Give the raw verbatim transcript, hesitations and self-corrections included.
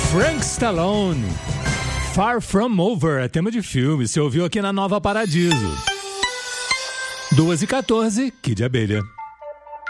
Frank Stallone, Far From Over, é tema de filme, você ouviu aqui na Nova Paradiso. duas e quatorze, Kid Abelha.